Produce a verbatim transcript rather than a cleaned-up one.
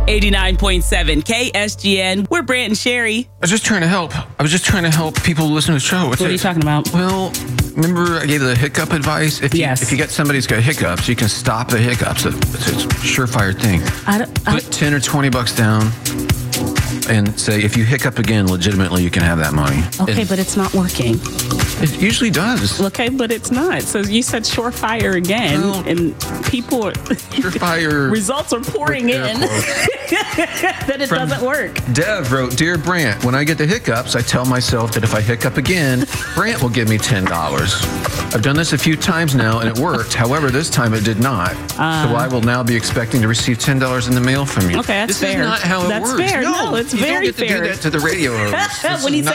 eighty-nine point seven K S G N. We're Brant and Sherry. I was just trying to help. I was just trying to help people listen to the show. What's what are you talking about? Well, remember I gave the hiccup advice? If you, yes. If you get somebody who's got hiccups, you can stop the hiccups. It's a, it's a surefire thing. I don't, I, Put ten or twenty bucks down and say, if you hiccup again, legitimately, you can have that money. Okay, and but it's not working. It usually does. Okay, but it's not. So you said surefire again, well, and people are... Surefire... results are pouring in that it From doesn't work. Dev wrote, Dear Brant, when I get the hiccups, I tell myself that if I hiccup again, Brant will give me ten dollars. I've done this a few times now, and it worked. However, this time it did not. Uh, so I will now be expecting to receive ten dollars in the mail from you. Okay, that's this fair. This is not how it that's works. Fair. No, no, it's you very don't get fair. to do that to the radio host. When he said